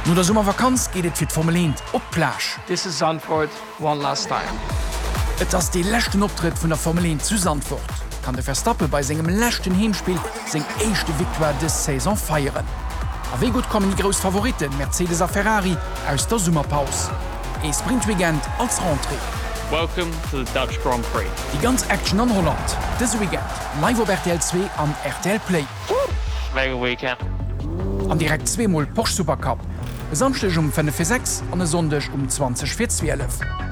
No der Sommervakanz geht et fir Formel 1 op Plage. This is Zandvoort one last time. Et ass de lächten Optritt vun der Formel 1 zu Zandvoort. Kann de Verstappe bei segem lächten Heemspiel seg éischchte Victoire des Saison feieren. Aéi gut kommen die gros Favoriten Mercedes a Ferrari aus der Summerpaus. E Sprintweekend als Rentrée. Welcome to the Dutch Grand Prix. Die ganz Action an Holland. Dese Weekend live op RTL 2 an RTL Play. Mega weekend. An direkt 2mal Porsche Supercup. Samstech um 5:06 an e Sondech um 20:12.